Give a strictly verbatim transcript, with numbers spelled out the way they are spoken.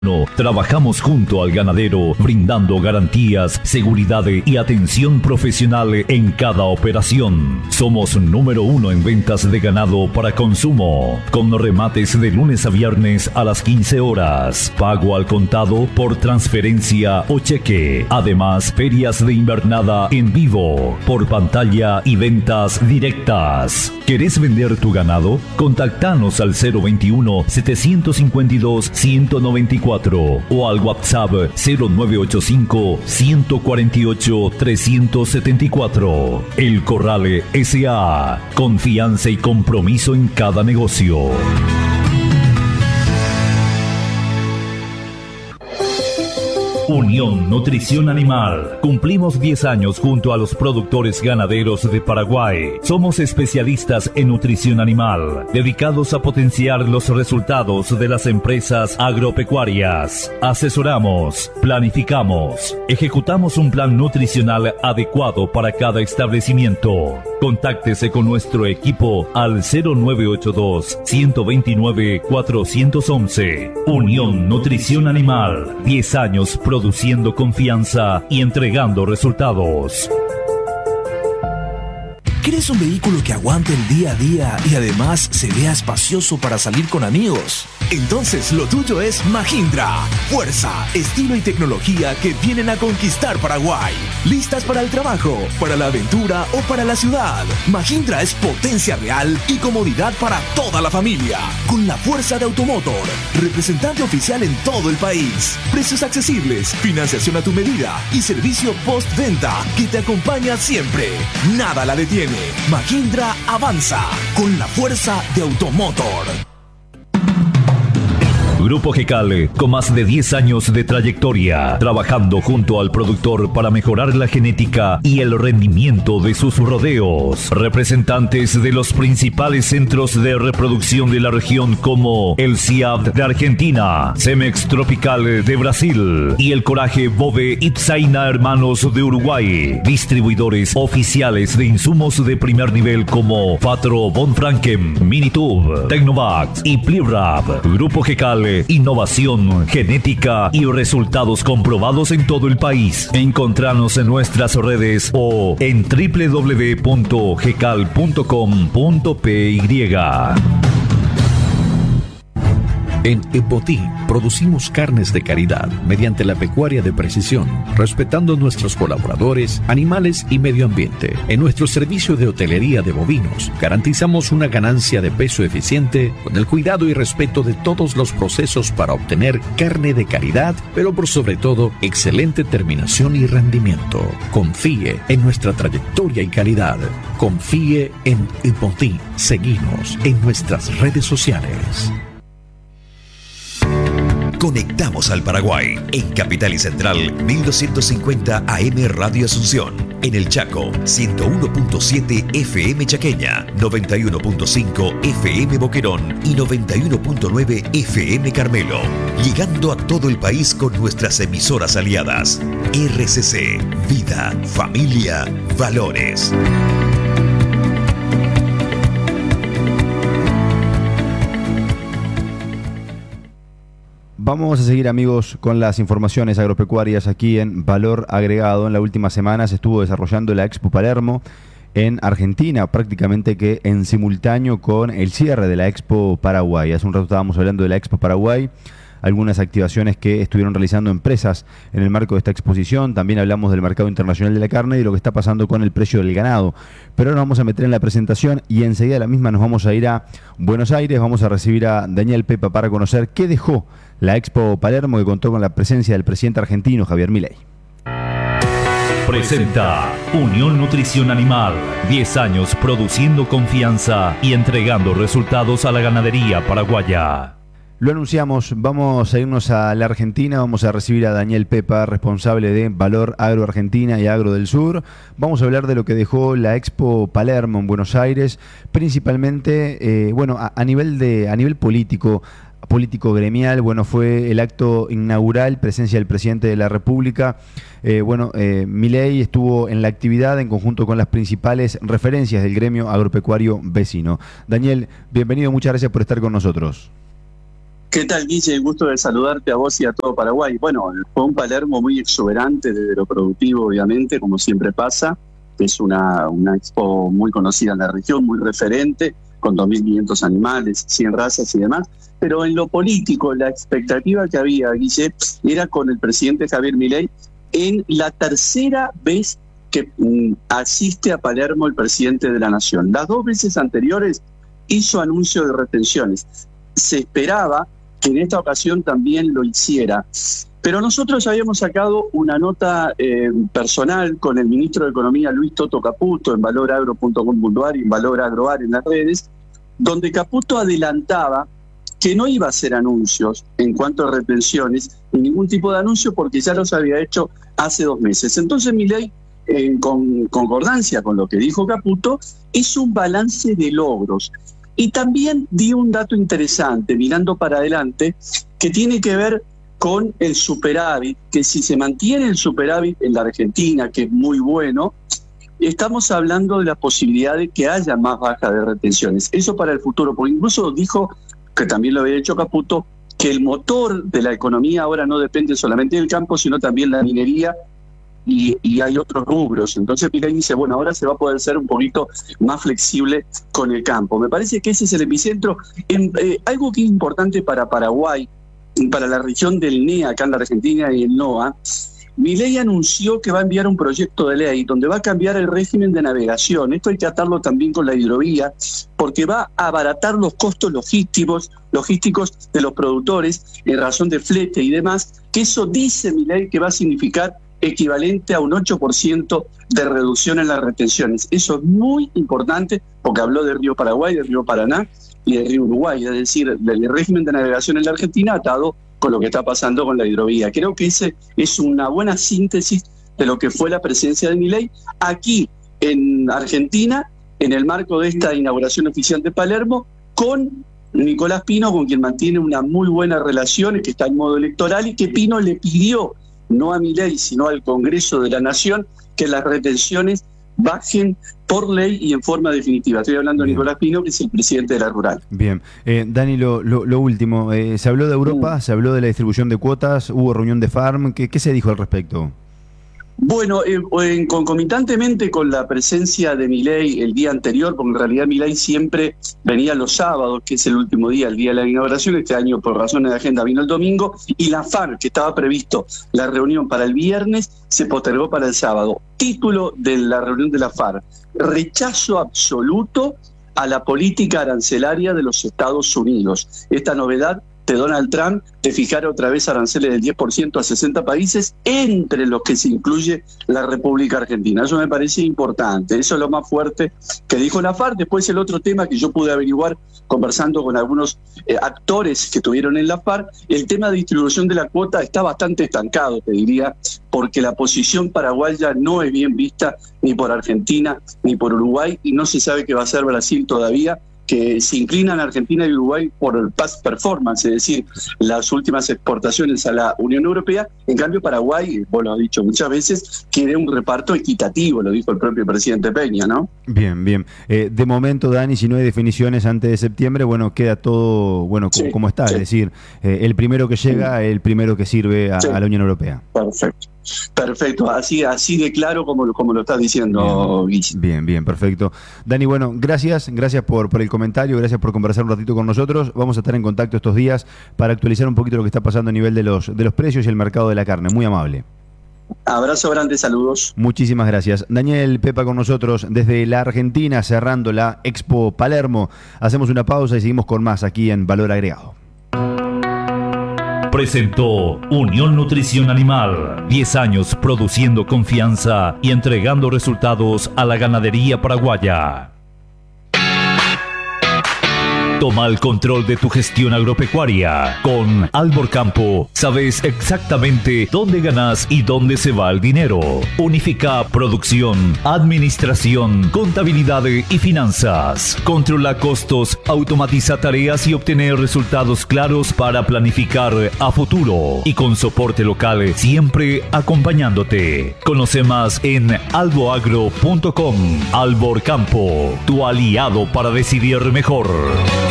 Trabajamos junto al ganadero, brindando garantías, seguridad y atención profesional en cada operación. Somos número uno en ventas de ganado para consumo, con remates de lunes a viernes a las quince horas, pago al contado por transferencia o cheque. Además, ferias de invernada en vivo, por pantalla y ventas directas. ¿Querés vender tu ganado? Contactanos al cero veintiuno, setecientos cincuenta y dos, ciento noventa y cuatro o al WhatsApp cero nueve ocho cinco, ciento cuarenta y ocho, trescientos setenta y cuatro. El Corral S A. Confianza y compromiso en cada negocio. Unión Nutrición Animal. Cumplimos diez años junto a los productores ganaderos de Paraguay. Somos especialistas en nutrición animal, dedicados a potenciar los resultados de las empresas agropecuarias. Asesoramos, planificamos, ejecutamos un plan nutricional adecuado para cada establecimiento. Contáctese con nuestro equipo al cero nueve ocho dos, uno dos nueve, cuatro uno uno. Unión Nutrición Animal. diez años produciendo confianza y entregando resultados. ¿Querés un vehículo que aguante el día a día y además se vea espacioso para salir con amigos? Entonces lo tuyo es Mahindra. Fuerza, estilo y tecnología que vienen a conquistar Paraguay. ¿Listas para el trabajo, para la aventura o para la ciudad? Mahindra es potencia real y comodidad para toda la familia. Con la fuerza de Automotor, representante oficial en todo el país. Precios accesibles, financiación a tu medida y servicio postventa que te acompaña siempre. Nada la detiene. Mahindra avanza con la fuerza de Automotor. Grupo Gecal, con más de diez años de trayectoria, trabajando junto al productor para mejorar la genética y el rendimiento de sus rodeos. Representantes de los principales centros de reproducción de la región como el C I A B de Argentina, Cemex Tropical de Brasil y el Coraje Bove Itzaina Hermanos de Uruguay. Distribuidores oficiales de insumos de primer nivel como Fatro Von Franken, Minitube, Tecnovax y Plirap. Grupo Gecal, innovación, genética y resultados comprobados en todo el país. Encontranos en nuestras redes o en doble u doble u doble u punto gecal punto com punto p y. En Epotí producimos carnes de calidad mediante la pecuaria de precisión, respetando nuestros colaboradores, animales y medio ambiente. En nuestro servicio de hotelería de bovinos, garantizamos una ganancia de peso eficiente con el cuidado y respeto de todos los procesos para obtener carne de calidad, pero por sobre todo, excelente terminación y rendimiento. Confíe en nuestra trayectoria y calidad. Confíe en Epotí. Seguinos en nuestras redes sociales. Conectamos al Paraguay en Capital y Central mil doscientos cincuenta A M Radio Asunción, en el Chaco ciento uno punto siete F M Chaqueña, noventa y uno punto cinco F M Boquerón y noventa y uno punto nueve F M Carmelo, llegando a todo el país con nuestras emisoras aliadas. R C C, vida, familia, valores. Vamos a seguir, amigos, con las informaciones agropecuarias aquí en Valor Agregado. En la última semana se estuvo desarrollando la Expo Palermo en Argentina, prácticamente que en simultáneo con el cierre de la Expo Paraguay. Hace un rato estábamos hablando de la Expo Paraguay, algunas activaciones que estuvieron realizando empresas en el marco de esta exposición. También hablamos del mercado internacional de la carne y lo que está pasando con el precio del ganado. Pero ahora nos vamos a meter en la presentación y enseguida la misma nos vamos a ir a Buenos Aires. Vamos a recibir a Daniel Pepa para conocer qué dejó la Expo Palermo, que contó con la presencia del presidente argentino Javier Milei. Presenta Unión Nutrición Animal. diez años produciendo confianza y entregando resultados a la ganadería paraguaya. Lo anunciamos, vamos a irnos a la Argentina, vamos a recibir a Daniel Pepa, responsable de Valor Agro Argentina y Agro del Sur. Vamos a hablar de lo que dejó la Expo Palermo en Buenos Aires, principalmente, eh, bueno, a, a nivel de, a nivel político, político gremial. Bueno, fue el acto inaugural, presencia del presidente de la República. Eh, bueno, eh, Milei estuvo en la actividad en conjunto con las principales referencias del gremio agropecuario vecino. Daniel, bienvenido, muchas gracias por estar con nosotros. ¿Qué tal, Guille? Gusto de saludarte a vos y a todo Paraguay. Bueno, fue un Palermo muy exuberante desde lo productivo, obviamente, como siempre pasa. Es una, una expo muy conocida en la región, muy referente, con dos mil quinientos animales, cien razas y demás. Pero en lo político, la expectativa que había, Guille, era con el presidente Javier Milei en la tercera vez que mm, asiste a Palermo el presidente de la Nación. Las dos veces anteriores hizo anuncio de retenciones. Se esperaba que en esta ocasión también lo hiciera. Pero nosotros habíamos sacado una nota eh, personal con el ministro de Economía, Luis Toto Caputo, en valoragro punto com punto a r y en valoragroar en las redes, donde Caputo adelantaba que no iba a hacer anuncios en cuanto a retenciones, ni ningún tipo de anuncio, porque ya los había hecho hace dos meses. Entonces Milei, en con, concordancia con lo que dijo Caputo, hizo un balance de logros. Y también dio un dato interesante, mirando para adelante, que tiene que ver con el superávit, que si se mantiene el superávit en la Argentina, que es muy bueno, estamos hablando de la posibilidad de que haya más baja de retenciones. Eso para el futuro, porque incluso dijo, que también lo había dicho Caputo, que el motor de la economía ahora no depende solamente del campo, sino también la minería, Y, y hay otros rubros. Entonces Milei dice, bueno, ahora se va a poder ser un poquito más flexible con el campo. Me parece que ese es el epicentro. En, eh, algo que es importante para Paraguay, para la región del N E A, acá en la Argentina, y el NOA, Milei anunció que va a enviar un proyecto de ley donde va a cambiar el régimen de navegación. Esto hay que atarlo también con la hidrovía, porque va a abaratar los costos logísticos, logísticos de los productores en razón de flete y demás, que eso dice Milei que va a significar equivalente a un ocho por ciento de reducción en las retenciones. Eso es muy importante porque habló del río Paraguay, del río Paraná y del río Uruguay, es decir, del régimen de navegación en la Argentina atado con lo que está pasando con la hidrovía. Creo que ese es una buena síntesis de lo que fue la presencia de Milei aquí en Argentina, en el marco de esta inauguración oficial de Palermo, con Nicolás Pino, con quien mantiene una muy buena relación, que está en modo electoral, y que Pino le pidió no a Milei, sino al Congreso de la Nación, que las retenciones bajen por ley y en forma definitiva. Estoy hablando de Nicolás Pino, que es el presidente de la Rural. Bien. Eh, Dani, lo, lo, lo último. Eh, se habló de Europa, mm. se habló de la distribución de cuotas, hubo reunión de Farm. ¿Qué, qué se dijo al respecto? Bueno, eh, en, concomitantemente con la presencia de Milei el día anterior, porque en realidad Milei siempre venía los sábados, que es el último día, el día de la inauguración. Este año, por razones de agenda, vino el domingo, y la Farc, que estaba previsto la reunión para el viernes, se postergó para el sábado. Título de la reunión de la Farc: rechazo absoluto a la política arancelaria de los Estados Unidos. Esta novedad de Donald Trump de fijar otra vez aranceles del diez por ciento a sesenta países, entre los que se incluye la República Argentina. Eso me parece importante, eso es lo más fuerte que dijo la Farc. Después el otro tema que yo pude averiguar conversando con algunos eh, actores que tuvieron en la Farc, el tema de distribución de la cuota está bastante estancado, te diría, porque la posición paraguaya no es bien vista ni por Argentina ni por Uruguay, y no se sabe qué va a hacer Brasil todavía, que se inclinan Argentina y Uruguay por el past performance, es decir, las últimas exportaciones a la Unión Europea. En cambio, Paraguay, vos lo has dicho muchas veces, quiere un reparto equitativo, lo dijo el propio presidente Peña, ¿no? Bien, bien. Eh, de momento, Dani, si no hay definiciones antes de septiembre, bueno, queda todo bueno como, sí, como está, sí. Es decir, eh, el primero que llega, sí. el primero que sirve a, sí. a la Unión Europea. Perfecto. Perfecto, así así de claro como, como lo estás diciendo, bien, bien, bien, perfecto. Dani, bueno, gracias, gracias por, por el comentario, gracias por conversar un ratito con nosotros. Vamos a estar en contacto estos días para actualizar un poquito lo que está pasando a nivel de los, de los precios y el mercado de la carne. Muy amable. Abrazo grande, saludos. Muchísimas gracias. Daniel Pepa con nosotros desde la Argentina, cerrando la Expo Palermo. Hacemos una pausa y seguimos con más aquí en Valor Agregado. Presentó Unión Nutrición Animal, diez años produciendo confianza y entregando resultados a la ganadería paraguaya. Toma el control de tu gestión agropecuaria. Con Albor Campo sabes exactamente dónde ganas y dónde se va el dinero. Unifica producción, administración, contabilidad y finanzas. Controla costos, automatiza tareas y obtener resultados claros para planificar a futuro. Y con soporte local siempre acompañándote. Conoce más en alboagro punto com. Albor Campo, tu aliado para decidir mejor.